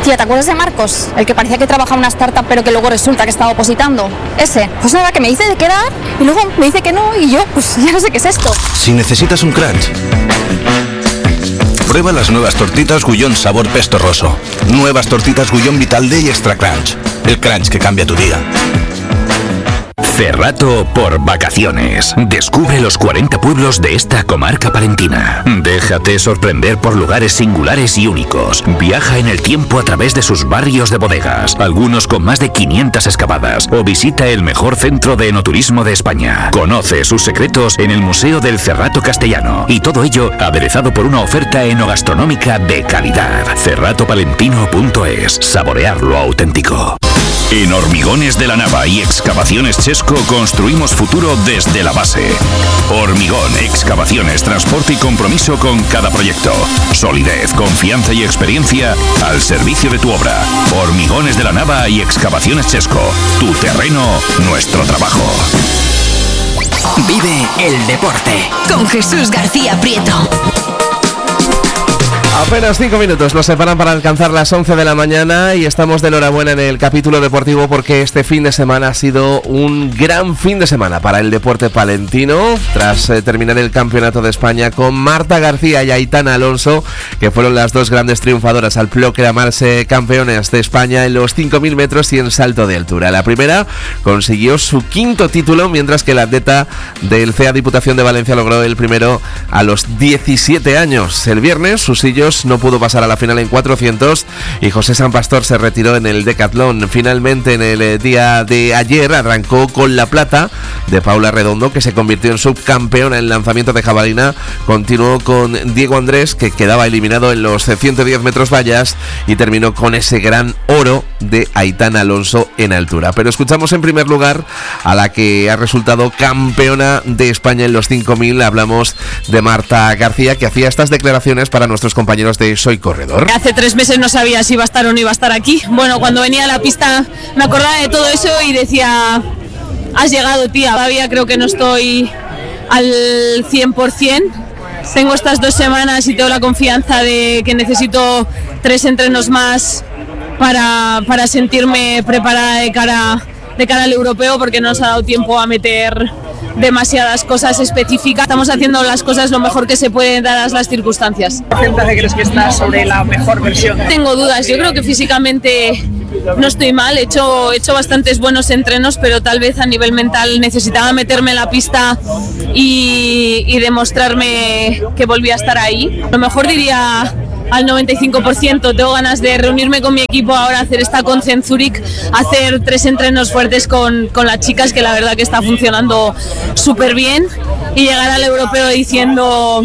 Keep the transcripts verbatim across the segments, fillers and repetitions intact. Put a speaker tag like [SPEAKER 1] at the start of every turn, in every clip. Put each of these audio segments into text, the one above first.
[SPEAKER 1] Tía, ¿te acuerdas de Marcos? El que parecía que trabajaba en una startup pero que luego resulta que estaba opositando. Ese. Pues nada, que me dice de quedar y luego me dice que no y yo, pues ya no sé qué es esto.
[SPEAKER 2] Si necesitas un crunch, prueba las nuevas tortitas Gullón sabor pesto roso. Nuevas tortitas Gullón Vital Day Extra Crunch. El crunch que cambia tu día.
[SPEAKER 3] Cerrato por vacaciones. Descubre los cuarenta pueblos de esta comarca palentina. Déjate sorprender por lugares singulares y únicos. Viaja en el tiempo a través de sus barrios de bodegas, algunos con más de quinientas excavadas, o visita el mejor centro de enoturismo de España. Conoce sus secretos en el Museo del Cerrato Castellano, y todo ello aderezado por una oferta enogastronómica de calidad. cerrato palentino punto es. Saborear lo auténtico. En Hormigones de la Nava y Excavaciones Chesco construimos futuro desde la base. Hormigón, excavaciones, transporte y compromiso con cada proyecto. Solidez, confianza y experiencia al servicio de tu obra. Hormigones de la Nava y Excavaciones Chesco. Tu terreno, nuestro trabajo.
[SPEAKER 4] Vive el deporte con Jesús García Prieto.
[SPEAKER 5] Apenas cinco minutos nos separan para alcanzar las once de la mañana y estamos de enhorabuena en el capítulo deportivo porque este fin de semana ha sido un gran fin de semana para el deporte palentino tras eh, terminar el Campeonato de España con Marta García y Aitana Alonso, que fueron las dos grandes triunfadoras al proclamarse campeones de España en los cinco mil metros y en salto de altura. La primera consiguió su quinto título, mientras que la atleta del C E A Diputación de Valencia logró el primero a los diecisiete años. El viernes sus sillos no pudo pasar a la final en cuatrocientos y José San Pastor se retiró en el decatlón. Finalmente, en el día de ayer arrancó con la plata de Paula Redondo, que se convirtió en subcampeona en lanzamiento de jabalina. Continuó con Diego Andrés, que quedaba eliminado en los ciento diez metros vallas, y terminó con ese gran oro de Aitana Alonso en altura. Pero escuchamos en primer lugar a la que ha resultado campeona de España en los cinco mil. Hablamos de Marta García, que hacía estas declaraciones para nuestros compañeros de Soy Corredor.
[SPEAKER 6] Hace tres meses no sabía si iba a estar o no iba a estar aquí. Bueno, cuando venía a la pista me acordaba de todo eso y decía: has llegado, tía. Todavía creo que no estoy al cien por ciento. Tengo estas dos semanas y tengo la confianza de que necesito tres entrenos más para, para sentirme preparada de cara, de cara al europeo, porque no nos ha dado tiempo a meter demasiadas cosas específicas. Estamos haciendo las cosas lo mejor que se puede dadas las circunstancias.
[SPEAKER 7] ¿Qué porcentaje crees que estás sobre la mejor versión?
[SPEAKER 6] Tengo dudas, yo creo que físicamente no estoy mal, he hecho, he hecho bastantes buenos entrenos, pero tal vez a nivel mental necesitaba meterme en la pista y, y demostrarme que volvía a estar ahí. A lo mejor diría al noventa y cinco por ciento. Tengo ganas de reunirme con mi equipo ahora, hacer esta Conce en Zúrich, hacer tres entrenos fuertes con, con las chicas, que la verdad que está funcionando súper bien, y llegar al europeo diciendo: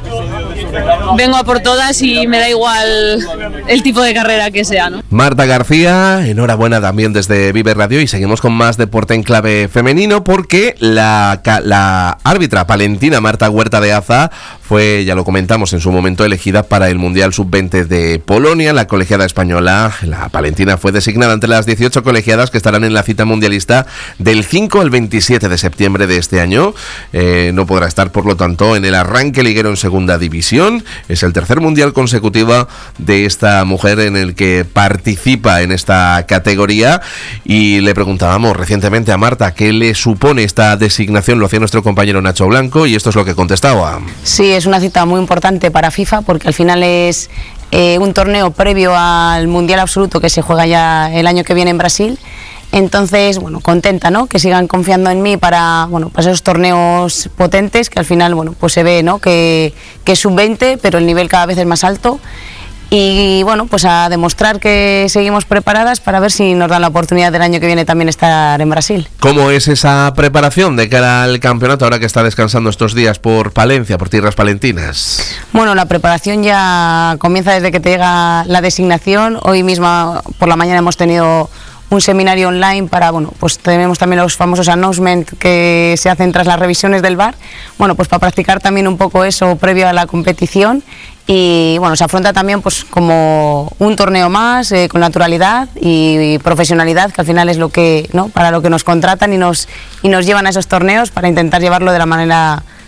[SPEAKER 6] vengo a por todas y me da igual el tipo de carrera que sea, ¿no?
[SPEAKER 5] Marta García, enhorabuena también desde Vive Radio, y seguimos con más deporte en clave femenino, porque la, la árbitra palentina Marta Huerta de Aza fue, ya lo comentamos en su momento, elegida para el Mundial sub veinte de Polonia. La colegiada española, la palentina, fue designada entre las dieciocho colegiadas que estarán en la cita mundialista del cinco al veintisiete de septiembre de este año. Eh, no podrá estar, por lo tanto, en el arranque liguero en segunda división. Es el tercer mundial consecutivo de esta mujer en el que participa en esta categoría, y le preguntábamos recientemente a Marta qué le supone esta designación. Lo hacía nuestro compañero Nacho Blanco, y esto es lo que contestaba.
[SPEAKER 8] Sí, es una cita muy importante para FIFA, porque al final es eh, un torneo previo al Mundial Absoluto que se juega ya el año que viene en Brasil. Entonces, bueno, contenta, ¿no?, que sigan confiando en mí para, bueno, para esos torneos potentes, que al final, bueno, pues se ve, ¿no?, que, que es sub veinte, pero el nivel cada vez es más alto. Y bueno, pues a demostrar que seguimos preparadas para ver si nos dan la oportunidad del año que viene también estar en Brasil.
[SPEAKER 5] ¿Cómo es esa preparación de cara al campeonato, ahora que está descansando estos días por Palencia, por tierras palentinas?
[SPEAKER 8] Bueno, la preparación ya comienza desde que te llega la designación. Hoy mismo por la mañana hemos tenido un seminario online para, bueno, pues tenemos también los famosos announcements que se hacen tras las revisiones del V A R, bueno, pues para practicar también un poco eso previo a la competición. Y bueno, se afronta también pues como un torneo más, eh, con naturalidad y, y profesionalidad, que al final es lo que, ¿no?, para lo que nos contratan y nos, y nos llevan a esos torneos, para intentar llevarlo de la manera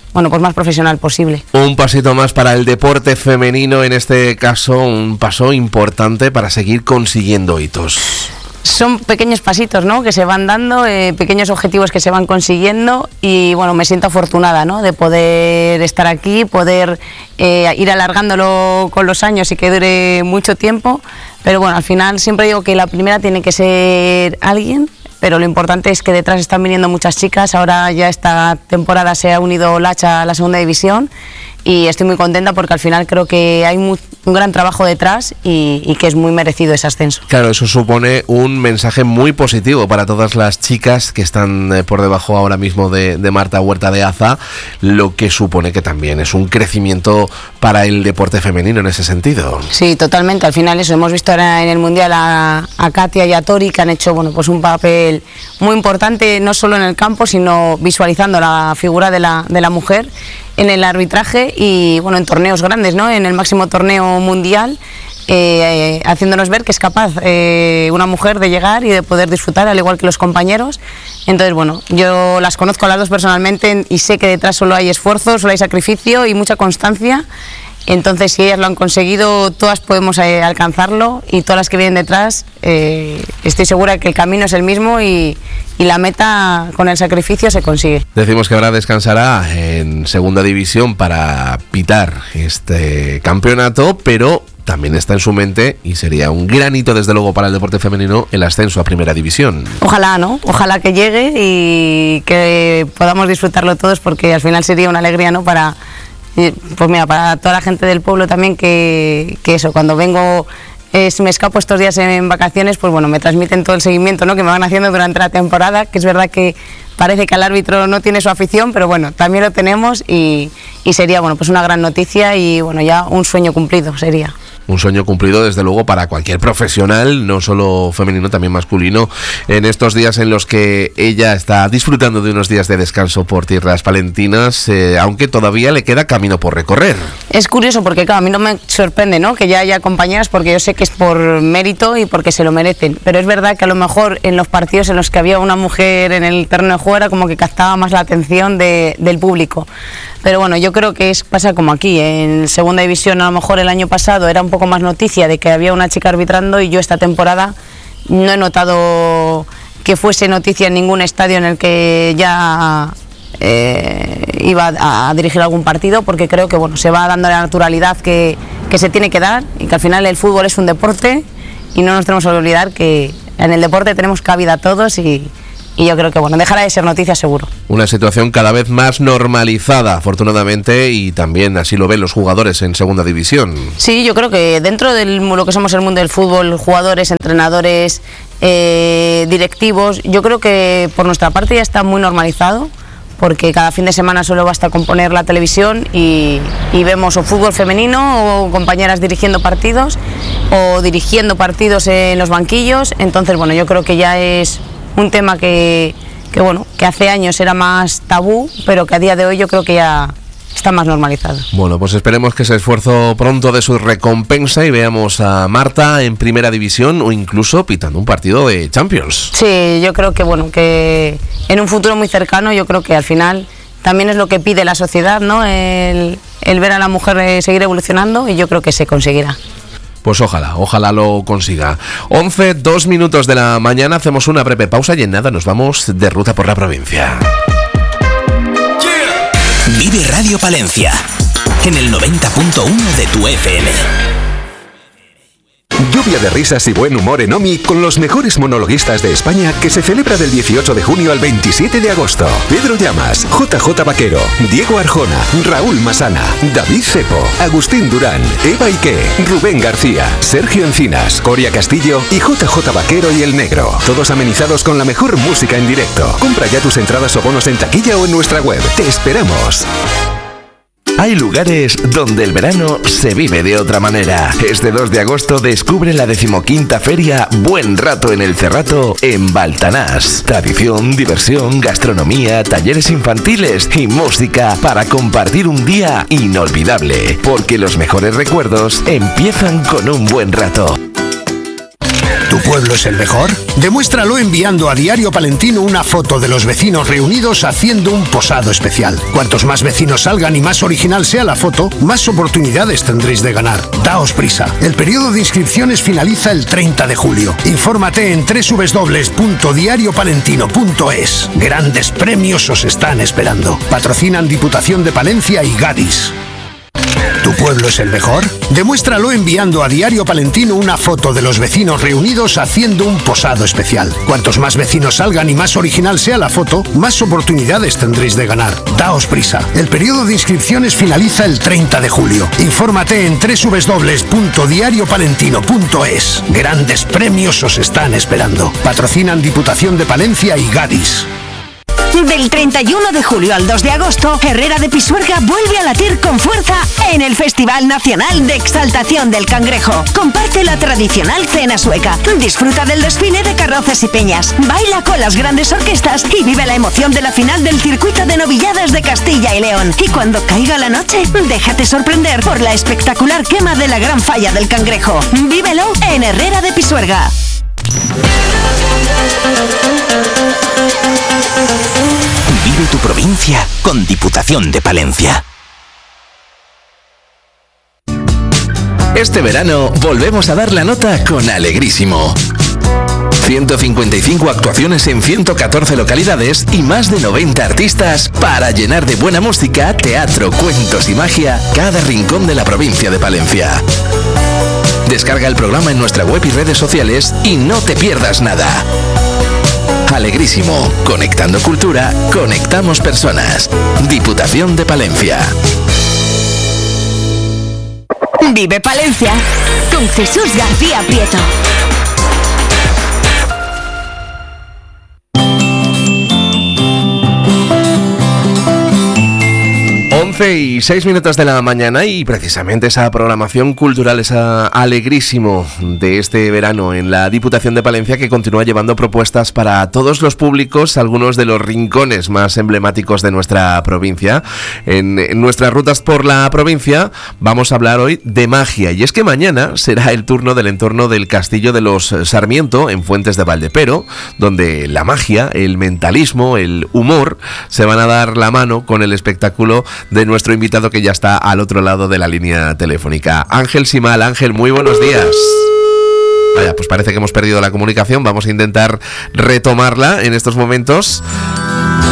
[SPEAKER 8] bueno, pues más profesional posible.
[SPEAKER 5] Un pasito más para el deporte femenino, en este caso un paso importante para seguir consiguiendo hitos.
[SPEAKER 8] Son pequeños pasitos, ¿no?, que se van dando, eh, pequeños objetivos que se van consiguiendo y bueno, me siento afortunada, ¿no?, de poder estar aquí, poder eh, ir alargándolo con los años y que dure mucho tiempo, pero bueno, al final siempre digo que la primera tiene que ser alguien, pero lo importante es que detrás están viniendo muchas chicas. Ahora ya esta temporada se ha unido Lacha a la segunda división y estoy muy contenta porque al final creo que hay muy, un gran trabajo detrás y, y que es muy merecido ese ascenso.
[SPEAKER 5] Claro, eso supone un mensaje muy positivo para todas las chicas que están eh, por debajo ahora mismo de, de Marta Huerta de Aza, lo que supone que también es un crecimiento para el deporte femenino en ese sentido.
[SPEAKER 8] Sí, totalmente. Al final eso, hemos visto ahora en el Mundial a, a Katia y a Tori, que han hecho, bueno, pues un papel muy importante, no solo en el campo, sino visualizando la figura de la, de la mujer en el arbitraje y bueno, en torneos grandes, ¿no?, en el máximo torneo mundial, eh, eh, haciéndonos ver que es capaz eh, una mujer de llegar y de poder disfrutar, al igual que los compañeros. Entonces, bueno, yo las conozco a las dos personalmente y sé que detrás solo hay esfuerzo, solo hay sacrificio y mucha constancia. Entonces, si ellas lo han conseguido, todas podemos eh, alcanzarlo, y todas las que vienen detrás, eh, estoy segura que el camino es el mismo y, y la meta con el sacrificio se consigue.
[SPEAKER 5] Decimos que ahora descansará en segunda división para pitar este campeonato, pero también está en su mente, y sería un gran hito desde luego para el deporte femenino, el ascenso a primera división.
[SPEAKER 8] Ojalá, ¿no? Ojalá que llegue y que podamos disfrutarlo todos, porque al final sería una alegría, ¿no?, para... Pues mira, para toda la gente del pueblo también, que, que eso, cuando vengo, eh, me escapo estos días en, en vacaciones, pues bueno, me transmiten todo el seguimiento, ¿no?, que me van haciendo durante la temporada, que es verdad que parece que el árbitro no tiene su afición, pero bueno, también lo tenemos y, y sería, bueno, pues una gran noticia y bueno, ya un sueño cumplido sería.
[SPEAKER 5] Un sueño cumplido desde luego para cualquier profesional, no solo femenino, también masculino, en estos días en los que ella está disfrutando de unos días de descanso por tierras palentinas, eh, aunque todavía le queda camino por recorrer.
[SPEAKER 8] Es curioso porque claro, a mí no me sorprende, ¿no?, que ya haya compañeras, porque yo sé que es por mérito y porque se lo merecen, pero es verdad que a lo mejor en los partidos en los que había una mujer en el terreno de juego era como que captaba más la atención de, del público. Pero bueno, yo creo que es, pasa como aquí, en segunda división a lo mejor el año pasado era un poco más noticia de que había una chica arbitrando, y yo esta temporada no he notado que fuese noticia en ningún estadio en el que ya eh, iba a, a dirigir algún partido, porque creo que bueno, se va dando la naturalidad que, que se tiene que dar, y que al final el fútbol es un deporte y no nos tenemos que olvidar que en el deporte tenemos cabida todos, y Y yo creo que bueno, dejará de ser noticia seguro.
[SPEAKER 5] Una situación cada vez más normalizada, afortunadamente, y también así lo ven los jugadores en segunda división.
[SPEAKER 8] Sí, yo creo que dentro de lo que somos el mundo del fútbol, jugadores, entrenadores, eh, directivos, yo creo que por nuestra parte ya está muy normalizado, porque cada fin de semana solo basta con poner la televisión y, y vemos o fútbol femenino o compañeras dirigiendo partidos o dirigiendo partidos en los banquillos. Entonces, bueno, yo creo que ya es un tema que, que, bueno, que hace años era más tabú, pero que a día de hoy yo creo que ya está más normalizado.
[SPEAKER 5] Bueno, pues esperemos que ese esfuerzo pronto dé su recompensa y veamos a Marta en primera división o incluso pitando un partido de Champions.
[SPEAKER 8] Sí, yo creo que bueno, que en un futuro muy cercano, yo creo que al final también es lo que pide la sociedad, ¿no?, el, el ver a la mujer seguir evolucionando, y yo creo que se conseguirá.
[SPEAKER 5] Pues ojalá, ojalá lo consiga. once, dos minutos de la mañana, hacemos una breve pausa y en nada nos vamos de ruta por la provincia.
[SPEAKER 9] Vive Radio Palencia, en el noventa punto uno de tu F M.
[SPEAKER 10] Lluvia de risas y buen humor en OMI con los mejores monologuistas de España, que se celebra del dieciocho de junio al veintisiete de agosto. Pedro Llamas, J J Vaquero, Diego Arjona, Raúl Masana, David Cepo, Agustín Durán, Eva Ike, Rubén García, Sergio Encinas, Coria Castillo y J J Vaquero y El Negro. Todos amenizados con la mejor música en directo. Compra ya tus entradas o bonos en taquilla o en nuestra web. ¡Te esperamos!
[SPEAKER 2] Hay lugares donde el verano se vive de otra manera. Este dos de agosto descubre la decimoquinta feria Buen Rato en el Cerrato en Baltanás. Tradición, diversión, gastronomía, talleres infantiles y música para compartir un día inolvidable. Porque los mejores recuerdos empiezan con un buen rato.
[SPEAKER 11] ¿Tu pueblo es el mejor? Demuéstralo enviando a Diario Palentino una foto de los vecinos reunidos haciendo un posado especial. Cuantos más vecinos salgan y más original sea la foto, más oportunidades tendréis de ganar. Daos prisa. El periodo de inscripciones finaliza el treinta de julio. Infórmate en doble u doble u doble u punto diario palentino punto es. Grandes premios os están esperando. Patrocinan Diputación de Palencia y Gadis. ¿Tu pueblo es el mejor? Demuéstralo enviando a Diario Palentino una foto de los vecinos reunidos haciendo un posado especial. Cuantos más vecinos salgan y más original sea la foto, más oportunidades tendréis de ganar. Daos prisa. El periodo de inscripciones finaliza el treinta de julio. Infórmate en doble u doble u doble u punto diario palentino punto es. Grandes premios os están esperando. Patrocinan Diputación de Palencia y Gadis.
[SPEAKER 12] Del treinta y uno de julio al dos de agosto, Herrera de Pisuerga vuelve a latir con fuerza en el Festival Nacional de Exaltación del Cangrejo. Comparte la tradicional cena sueca, disfruta del desfile de carrozas y peñas, baila con las grandes orquestas y vive la emoción de la final del circuito de novilladas de Castilla y León. Y cuando caiga la noche, déjate sorprender por la espectacular quema de la Gran Falla del Cangrejo. Vívelo en Herrera de Pisuerga.
[SPEAKER 9] Vive tu provincia con Diputación de Palencia.
[SPEAKER 2] Este verano volvemos a dar la nota con Alegrísimo. ciento cincuenta y cinco actuaciones en ciento catorce localidades y más de noventa artistas para llenar de buena música, teatro, cuentos y magia cada rincón de la provincia de Palencia. Descarga el programa en nuestra web y redes sociales y no te pierdas nada. Alegrísimo, conectando cultura, conectamos personas. Diputación de Palencia.
[SPEAKER 12] Vive Palencia con Jesús García Prieto.
[SPEAKER 5] once y seis minutos de la mañana y precisamente esa programación cultural, esa Alegrísimo de este verano en la Diputación de Palencia, que continúa llevando propuestas para todos los públicos, algunos de los rincones más emblemáticos de nuestra provincia. En, en nuestras rutas por la provincia vamos a hablar hoy de magia, y es que mañana será el turno del entorno del Castillo de los Sarmiento en Fuentes de Valdepero, donde la magia, el mentalismo, el humor se van a dar la mano con el espectáculo de nuestro invitado, que ya está al otro lado de la línea telefónica. Ángel Simal. Ángel, muy buenos días. Vaya, pues parece que hemos perdido la comunicación. Vamos a intentar retomarla en estos momentos.